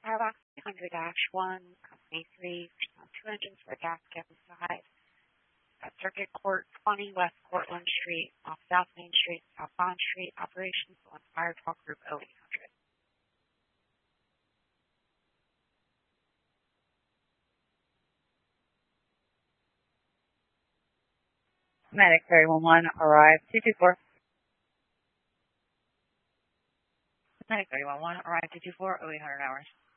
Starbucks 100-1, Company 3, 2 engines for gas cap inside. At Circuit Court 20 West Cortlandt Street, off South Main Street, South Bond Street, operations on Fire Talk Group 0800. Medic 311, arrive 224. Medic 311, arrive 224, 0800 hours.